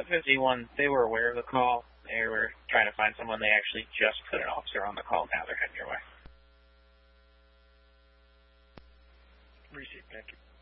51, they were aware of the call. They were trying to find someone. They actually just put an officer on the call. Now they're heading your way. Received. Thank you.